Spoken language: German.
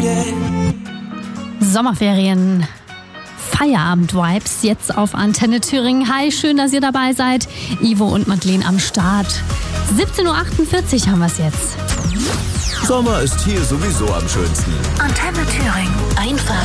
Sommerferien, Feierabend-Vibes jetzt auf Antenne Thüringen. Hi, schön, dass ihr dabei seid. Ivo und Madeleine am Start. 17.48 Uhr haben wir es jetzt. Sommer ist hier sowieso am schönsten. Antenne Thüringen. Einfach